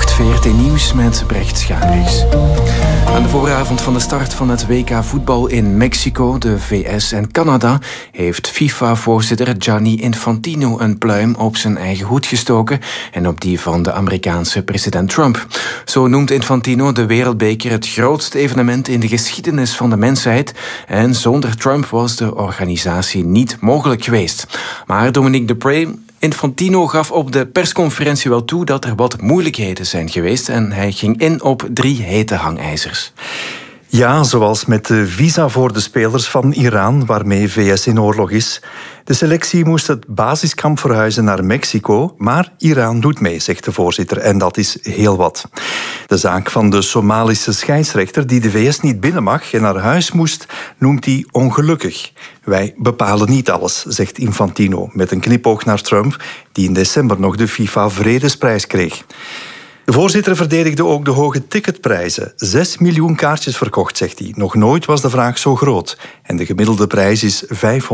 Goedenacht, VRT Nieuws met Brecht Schaanrichs. Aan de vooravond van de start van het WK voetbal in Mexico, de VS en Canada heeft FIFA-voorzitter Gianni Infantino een pluim op zijn eigen hoed gestoken en op die van de Amerikaanse president Trump. Zo noemt Infantino de Wereldbeker het grootste evenement in de geschiedenis van de mensheid en zonder Trump was de organisatie niet mogelijk geweest. Maar Dominique Dupré, Infantino gaf op de persconferentie wel toe dat er wat moeilijkheden zijn geweest en hij ging in op 3 hete hangijzers. Ja, zoals met de visa voor de spelers van Iran, waarmee VS in oorlog is. De selectie moest het basiskamp verhuizen naar Mexico, maar Iran doet mee, zegt de voorzitter, en dat is heel wat. De zaak van de Somalische scheidsrechter die de VS niet binnen mag en naar huis moest, noemt hij ongelukkig. Wij bepalen niet alles, zegt Infantino, met een knipoog naar Trump, die in december nog de FIFA-vredesprijs kreeg. De voorzitter verdedigde ook de hoge ticketprijzen. 6 miljoen kaartjes verkocht, zegt hij. Nog nooit was de vraag zo groot. En de gemiddelde prijs is $500.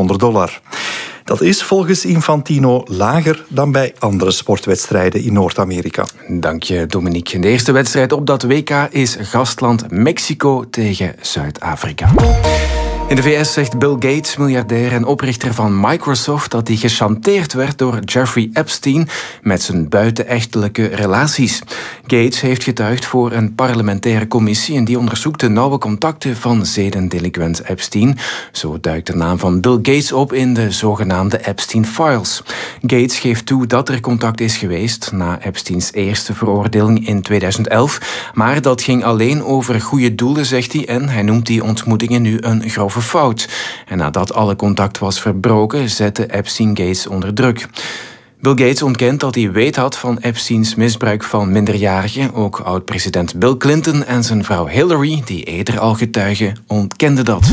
Dat is volgens Infantino lager dan bij andere sportwedstrijden in Noord-Amerika. Dank je, Dominique. De eerste wedstrijd op dat WK is gastland Mexico tegen Zuid-Afrika. In de VS zegt Bill Gates, miljardair en oprichter van Microsoft, dat hij gechanteerd werd door Jeffrey Epstein met zijn buitenechtelijke relaties. Gates heeft getuigd voor een parlementaire commissie en die onderzoekt de nauwe contacten van zedendelinquent Epstein. Zo duikt de naam van Bill Gates op in de zogenaamde Epstein Files. Gates geeft toe dat er contact is geweest na Epsteins eerste veroordeling in 2011, maar dat ging alleen over goede doelen, zegt hij, en hij noemt die ontmoetingen nu een grove fout. En nadat alle contact was verbroken, zette Epstein Gates onder druk. Bill Gates ontkent dat hij weet had van Epsteins misbruik van minderjarigen. Ook oud-president Bill Clinton en zijn vrouw Hillary, die eerder al getuigen, ontkenden dat.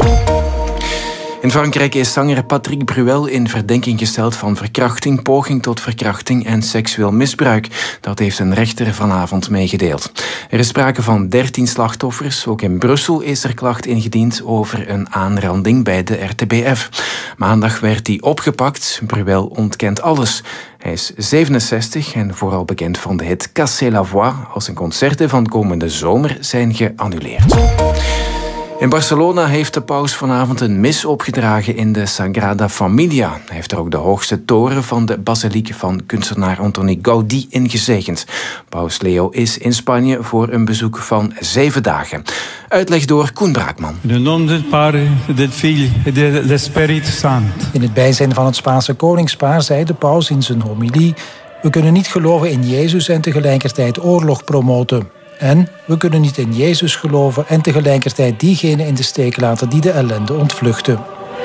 In Frankrijk is zanger Patrick Bruel in verdenking gesteld van verkrachting, poging tot verkrachting en seksueel misbruik. Dat heeft een rechter vanavond meegedeeld. Er is sprake van 13 slachtoffers. Ook in Brussel is er klacht ingediend over een aanranding bij de RTBF. Maandag werd hij opgepakt. Bruel ontkent alles. Hij is 67 en vooral bekend van de hit Cassez la voix, als zijn concerten van komende zomer zijn geannuleerd. In Barcelona heeft de paus vanavond een mis opgedragen in de Sagrada Familia. Hij heeft er ook de hoogste toren van de basiliek van kunstenaar Antoni Gaudí ingezegend. Paus Leo is in Spanje voor een bezoek van 7 dagen. Uitleg door Koen Braakman. In nome del Padre, del Figlio e dello Spirito Santo. In het bijzijn van het Spaanse koningspaar zei de paus in zijn homilie: we kunnen niet geloven in Jezus en tegelijkertijd oorlog promoten. En we kunnen niet in Jezus geloven en tegelijkertijd diegenen in de steek laten die de ellende ontvluchten.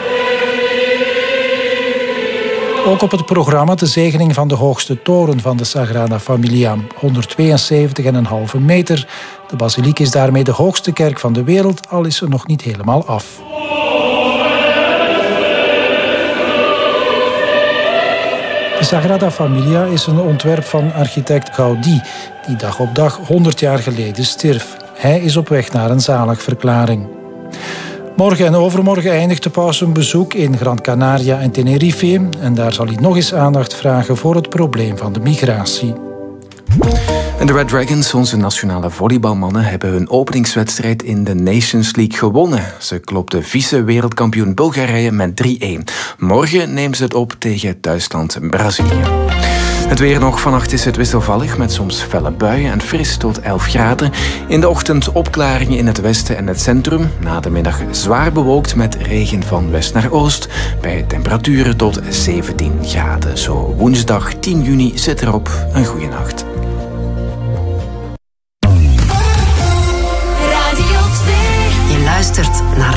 Ook op het programma de zegening van de hoogste toren van de Sagrada Familia, 172,5 meter. De basiliek is daarmee de hoogste kerk van de wereld, al is ze nog niet helemaal af. De Sagrada Familia is een ontwerp van architect Gaudí, die dag op dag 100 jaar geleden stierf. Hij is op weg naar een zaligverklaring. Morgen en overmorgen eindigt de paus een bezoek in Gran Canaria en Tenerife. En daar zal hij nog eens aandacht vragen voor het probleem van de migratie. En de Red Dragons, onze nationale volleybalmannen, hebben hun openingswedstrijd in de Nations League gewonnen. Ze klopten vice-wereldkampioen Bulgarije met 3-1. Morgen nemen ze het op tegen thuisland Brazilië. Het weer nog. Vannacht is het wisselvallig met soms felle buien en fris tot 11 graden. In de ochtend opklaringen in het westen en het centrum. Na de middag zwaar bewolkt met regen van west naar oost. Bij temperaturen tot 17 graden. Zo woensdag 10 juni zit erop. Een goeie nacht.